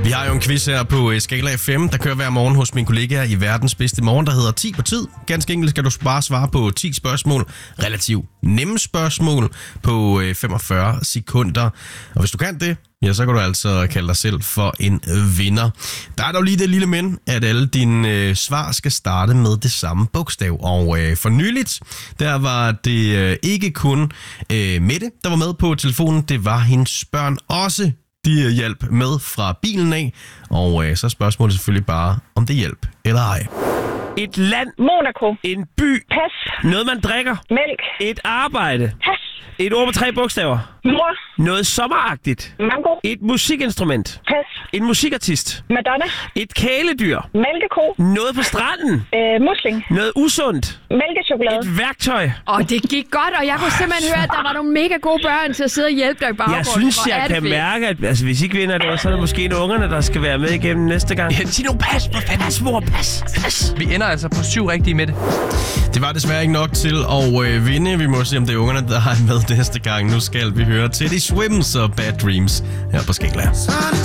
Vi har jo en quiz her på Skala FM, der kører hver morgen hos min kollega i Verdens Bedste Morgen, der hedder 10 på tid. Ganske enkelt skal du bare svare på 10 spørgsmål, relativt nemme spørgsmål på 45 sekunder. Og hvis du kan det, ja, så kan du altså kalde dig selv for en vinder. Der er dog lige det lille men, at alle dine svar skal starte med det samme bogstav. Og for nyligt, der var det ikke kun Mette, der var med på telefonen. Det var hendes børn også. De hjalp med fra bilen af. Og så er spørgsmålet selvfølgelig bare, om det hjælp eller ej. Et land. Monaco. En by. Pas. Noget, man drikker. Mælk. Et arbejde. Pas. Et ord med 3 bogstaver. Mor. Noget sommeragtigt. Mango. Et musikinstrument. Pas. En musikartist. Madonna. Et kæledyr. Mælkeko. Noget på stranden. Musling. Noget usundt. Mælkechokolade. Et værktøj. Og det gik godt, og jeg kunne simpelthen høre, at der var nogle mega gode børn til at sidde og hjælpe dig i baggrunden. Jeg synes, Hvor er jeg det kan fedt. mærke, at hvis I ikke vinder det, så er det måske en ungerne, der skal være med igennem næste gang. Ja, sig nu pas, for fanden, mor, pas. Vi ender altså på 7 rigtige med det. Det var desværre ikke nok til at vinde. Vi må se, om det er ungerne, der har med næste gang. Nu skal vi høre Teddy Swims og Bad Dreams her på Skala.